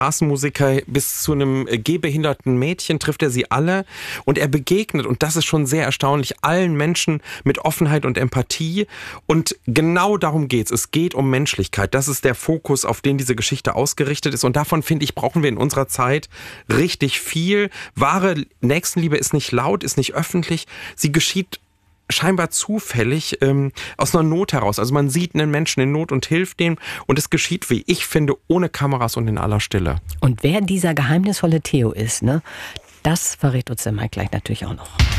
Straßenmusiker bis zu einem gehbehinderten Mädchen trifft er sie alle und er begegnet, und das ist schon sehr erstaunlich, allen Menschen mit Offenheit und Empathie, und genau darum geht's. Es geht um Menschlichkeit. Das ist der Fokus, auf den diese Geschichte ausgerichtet ist, und davon, finde ich, brauchen wir in unserer Zeit richtig viel. Wahre Nächstenliebe ist nicht laut, ist nicht öffentlich, sie geschieht scheinbar zufällig aus einer Not heraus. Also man sieht einen Menschen in Not und hilft dem, und es geschieht, wie ich finde, ohne Kameras und in aller Stille. Und wer dieser geheimnisvolle Theo ist, ne, das verrät uns der Mike gleich natürlich auch noch.